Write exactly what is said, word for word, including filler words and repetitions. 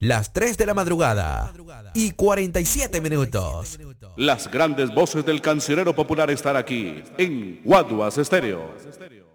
Las tres de la madrugada y cuarenta y siete minutos. Las grandes voces del cancionero popular están aquí en Guaduas Estéreo.